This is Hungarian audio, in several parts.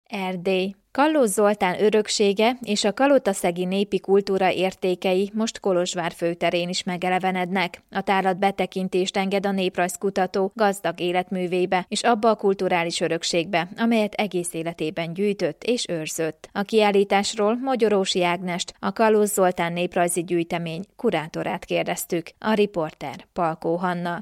Erdély. Kallós Zoltán öröksége és a kalotaszegi népi kultúra értékei most Kolozsvár főterén is megelevenednek. A tárlat betekintést enged a néprajzkutató gazdag életművébe és abba a kulturális örökségbe, amelyet egész életében gyűjtött és őrzött. A kiállításról Mogyorósi Ágnest, a Kallós Zoltán néprajzi gyűjtemény kurátorát kérdeztük. A riporter Palkó Hanna.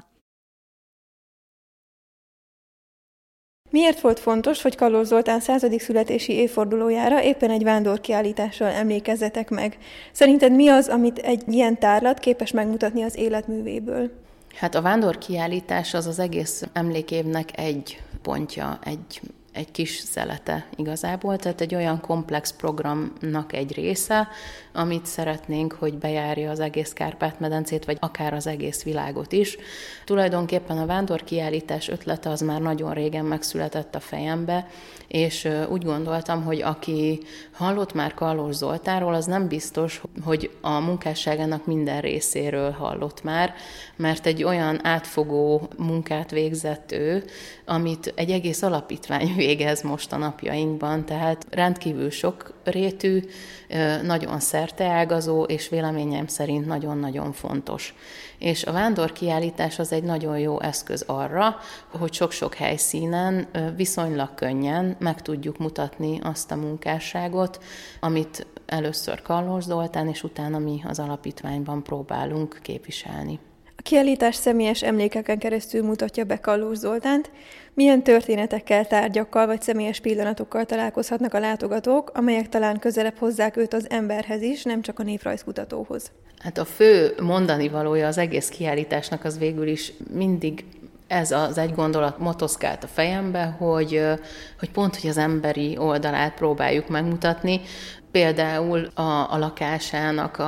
Miért volt fontos, hogy Kallós Zoltán 100. születési évfordulójára éppen egy vándorkiállítással emlékezzetek meg? Szerinted mi az, amit egy ilyen tárlat képes megmutatni az életművéből? Hát a vándorkiállítás az egész emlékévnek egy pontja, egy kis szelete igazából, tehát egy olyan komplex programnak egy része, amit szeretnénk, hogy bejárja az egész Kárpát-medencét, vagy akár az egész világot is. Tulajdonképpen a vándorkiállítás ötlete az már nagyon régen megszületett a fejembe, és úgy gondoltam, hogy aki hallott már Kallós Zoltánról, az nem biztos, hogy a munkásságának minden részéről hallott már, mert egy olyan átfogó munkát végzett ő, amit egy egész alapítvány végez most a napjainkban, tehát rendkívül sokrétű, nagyon szerteágazó, és véleményem szerint nagyon-nagyon fontos. És a vándorkiállítás az egy nagyon jó eszköz arra, hogy sok-sok helyszínen viszonylag könnyen meg tudjuk mutatni azt a munkásságot, amit először Kallós Zoltán, és utána mi az alapítványban próbálunk képviselni. A kiállítás személyes emlékeken keresztül mutatja be Kallós Zoltánt. Milyen történetekkel, tárgyakkal vagy személyes pillanatokkal találkozhatnak a látogatók, amelyek talán közelebb hozzák őt az emberhez is, nem csak a néprajzkutatóhoz? Hát a fő mondani valója az egész kiállításnak az végül is mindig ez az egy gondolat motoszkált a fejembe, hogy pont, hogy az emberi oldalát próbáljuk megmutatni, például a lakásának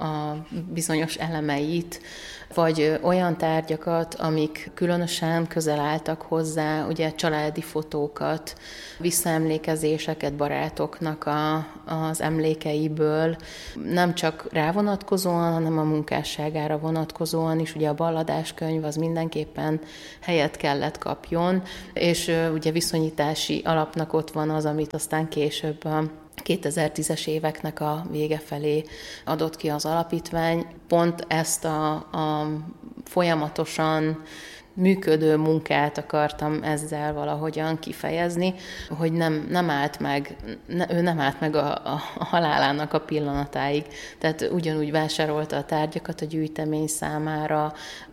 a bizonyos elemeit, vagy olyan tárgyakat, amik különösen közel álltak hozzá, ugye családi fotókat, visszaemlékezéseket barátoknak az emlékeiből, nem csak rá vonatkozóan, hanem a munkásságára vonatkozóan is. Ugye a balladáskönyv az mindenképpen helyet kellett kapjon, és ugye viszonyítási alapnak ott van az, amit aztán később 2010-es éveknek a vége felé adott ki az alapítvány. Pont ezt a folyamatosan működő munkát akartam ezzel valahogyan kifejezni, hogy nem állt meg, ő nem állt meg a halálának a pillanatáig. Tehát ugyanúgy vásárolta a tárgyakat a gyűjtemény számára,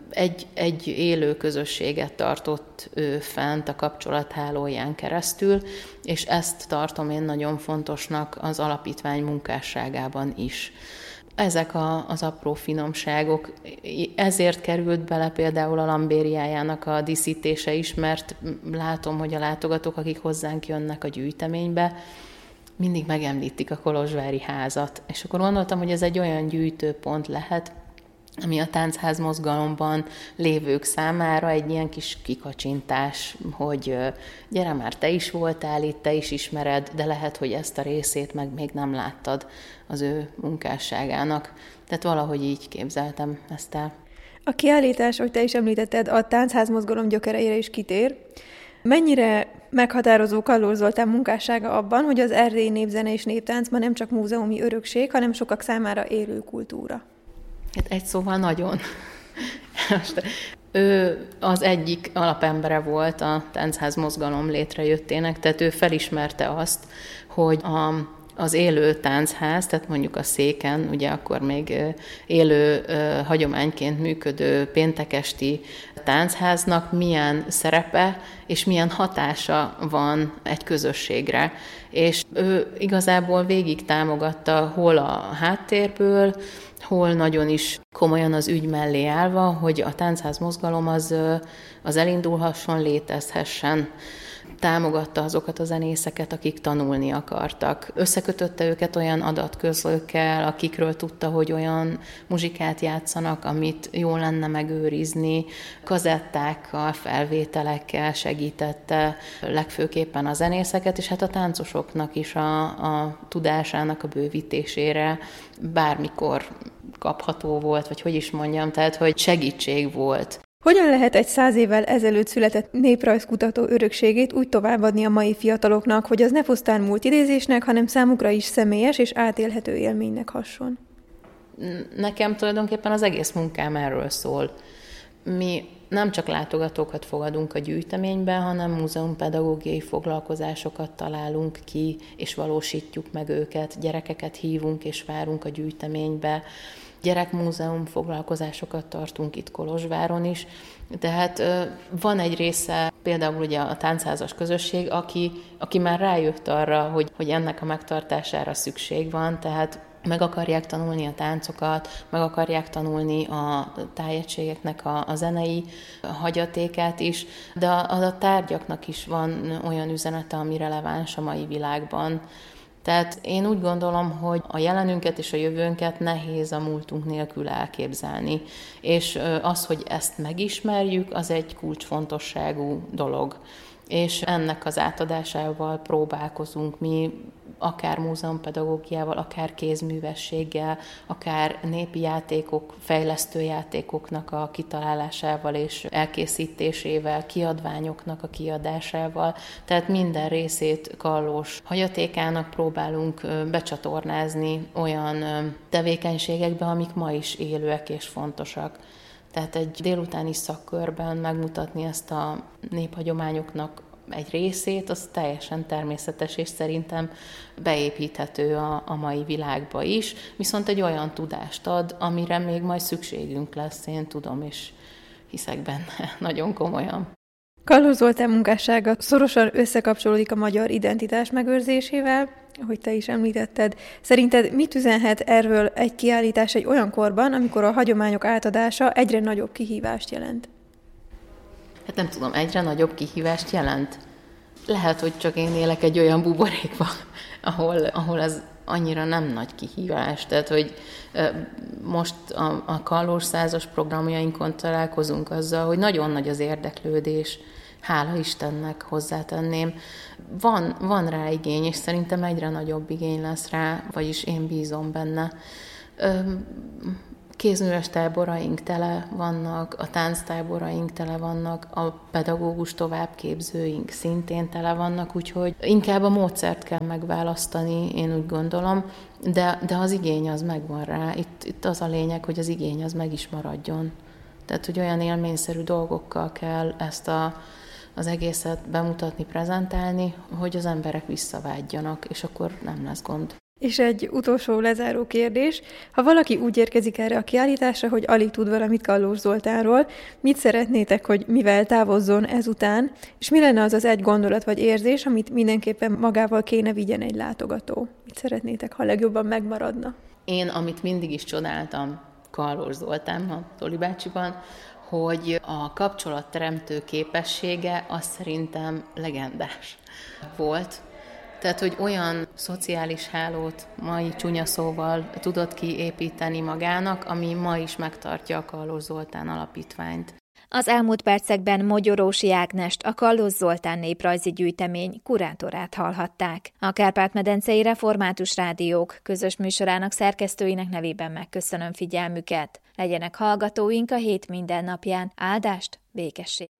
egy élő közösséget tartott ő fent a kapcsolathálóján keresztül, és ezt tartom én nagyon fontosnak az alapítvány munkásságában is. Ezek az apró finomságok, ezért került bele például a lambériájának a díszítése is, mert látom, hogy a látogatók, akik hozzánk jönnek a gyűjteménybe, mindig megemlítik a kolozsvári házat. És akkor gondoltam, hogy ez egy olyan gyűjtőpont lehet, ami a táncház mozgalomban lévők számára egy ilyen kis kikacsintás, hogy gyere már, te is voltál itt, te is ismered, de lehet, hogy ezt a részét meg még nem láttad az ő munkásságának. Tehát valahogy így képzeltem ezt el. A kiállítás, ahogy te is említetted, a táncház mozgalom gyökereire is kitér. Mennyire meghatározó Kallós Zoltán munkássága abban, hogy az erdélyi népzene és néptánc ma nem csak múzeumi örökség, hanem sokak számára élő kultúra? Hát egy szóval nagyon. Ő az egyik alapembere volt a táncház mozgalom létrejöttének, tehát ő felismerte azt, hogy az élő táncház, tehát mondjuk a Széken, ugye akkor még élő, hagyományként működő péntekesti táncháznak milyen szerepe és milyen hatása van egy közösségre. És ő igazából végig támogatta hol a háttérből, hol nagyon is komolyan az ügy mellé állva, hogy a táncház mozgalom az elindulhasson, létezhessen. Támogatta azokat a zenészeket, akik tanulni akartak. Összekötötte őket olyan adatközlőkkel, akikről tudta, hogy olyan muzsikát játszanak, amit jó lenne megőrizni. Kazettákkal, felvételekkel segítette legfőképpen a zenészeket, és hát a táncosoknak is a tudásának a bővítésére bármikor kapható volt, vagy hogy is mondjam, tehát hogy segítség volt. Hogyan lehet egy 100 évvel ezelőtt született néprajzkutató örökségét úgy továbbadni a mai fiataloknak, hogy az ne pusztán múltidézésnek, hanem számukra is személyes és átélhető élménynek hasson? Nekem tulajdonképpen az egész munkám erről szól. Mi nem csak látogatókat fogadunk a gyűjteményben, hanem múzeumpedagógiai foglalkozásokat találunk ki, és valósítjuk meg őket. Gyerekeket hívunk és várunk a gyűjteménybe. Gyerekmúzeum foglalkozásokat tartunk itt Kolozsváron is. Tehát van egy része, például ugye a táncházas közösség, aki már rájött arra, hogy ennek a megtartására szükség van, tehát meg akarják tanulni a táncokat, meg akarják tanulni a tájegységeknek a zenei hagyatékát is, de a tárgyaknak is van olyan üzenete, ami releváns a mai világban. Tehát én úgy gondolom, hogy a jelenünket és a jövőnket nehéz a múltunk nélkül elképzelni. És az, hogy ezt megismerjük, az egy kulcsfontosságú dolog. És ennek az átadásával próbálkozunk mi, akár múzeumpedagógiával, akár kézművességgel, akár népi játékok, fejlesztő játékoknak a kitalálásával és elkészítésével, kiadványoknak a kiadásával. Tehát minden részét Kallós hagyatékának próbálunk becsatornázni olyan tevékenységekbe, amik ma is élőek és fontosak. Tehát egy délutáni szakkörben megmutatni ezt a néphagyományoknak egy részét, az teljesen természetes, és szerintem beépíthető a mai világba is, viszont egy olyan tudást ad, amire még majd szükségünk lesz, én tudom, és hiszek benne nagyon komolyan. Kallós Zoltán munkássága szorosan összekapcsolódik a magyar identitás megőrzésével, ahogy te is említetted. Szerinted mit üzenhet erről egy kiállítás egy olyan korban, amikor a hagyományok átadása egyre nagyobb kihívást jelent? Hát nem tudom, egyre nagyobb kihívást jelent. Lehet, hogy csak én élek egy olyan buborékban, ahol ez annyira nem nagy kihívás. Tehát, hogy most a Kallós 100-as programjainkon találkozunk azzal, hogy nagyon nagy az érdeklődés, hála Istennek hozzátenném. Van rá igény, és szerintem egyre nagyobb igény lesz rá, vagyis én bízom benne. Kézműves táboraink tele vannak, a tánctáboraink tele vannak, a pedagógus továbbképzőink szintén tele vannak, úgyhogy inkább a módszert kell megválasztani, én úgy gondolom, de az igény az megvan rá. Itt az a lényeg, hogy az igény az meg is maradjon. Tehát, hogy olyan élményszerű dolgokkal kell ezt az egészet bemutatni, prezentálni, hogy az emberek visszavágyjanak, és akkor nem lesz gond. És egy utolsó lezáró kérdés. Ha valaki úgy érkezik erre a kiállításra, hogy alig tud valamit Kallós Zoltánról, mit szeretnétek, hogy mivel távozzon ezután, és mi lenne az az egy gondolat vagy érzés, amit mindenképpen magával kéne vigyen egy látogató? Mit szeretnétek, ha legjobban megmaradna? Én, amit mindig is csodáltam Kallós Zoltánban, Toli bácsiban, hogy a kapcsolatteremtő képessége az szerintem legendás volt. Tehát, hogy olyan szociális hálót mai csúnya szóval tudott kiépíteni magának, ami ma is megtartja a Kallós Zoltán Alapítványt. Az elmúlt percekben Mogyorósi Ágnest, a Kallós Zoltán néprajzi gyűjtemény kurátorát hallhatták. A Kárpát-medencei Református Rádiók közös műsorának szerkesztőinek nevében megköszönöm figyelmüket. Legyenek hallgatóink a hét minden napján. Áldást, békesség!